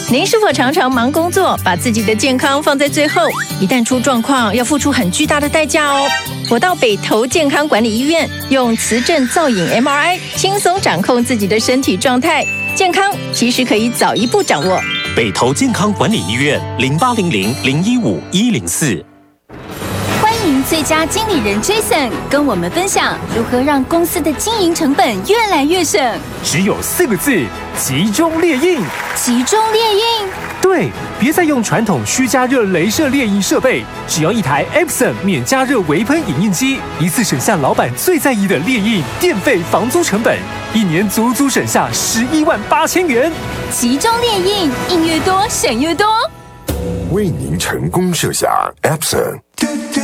您是否常常忙工作，把自己的健康放在最后？一旦出状况，要付出很巨大的代价哦。我到北投健康管理医院，用磁振造影 MRI 轻松掌控自己的身体状态，健康其实可以早一步掌握。 北投健康管理医院0800-015-104。 欢迎最佳经理人 Jason 跟我们分享如何让公司的经营成本越来越省。 只有4个字：集中列印。 集中列印？ 对，别再用传统虚加热雷射列印设备，只要一台 Epson 免加热微喷影印机，一次省下老板最在意的列印、电费、房租成本，1年足足省下118000元。 集中列印，印越多省越多。 为您成功设下 Epson。